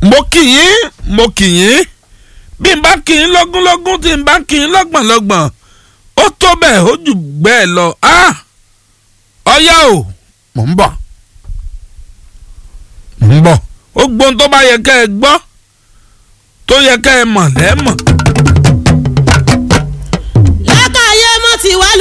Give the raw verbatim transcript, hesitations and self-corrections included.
mo kì yín mo kì yín bí n bá kì yín lọ́gúnlọ́gún tí n bá kì yín lọ́gbọ̀nlọ́gbọ̀n ó tó bẹ́ẹ̀ ó jù bẹ́ẹ̀ lọ ọ̀yá o mò ń bọ̀ mò ń bọ̀ ó gbóhùn tó bá yẹ kẹ́ ẹ gbọ́ tó yẹ kẹ́ ẹ mọ̀ lẹ́mọ̀. lákàyé mọ́ ti wá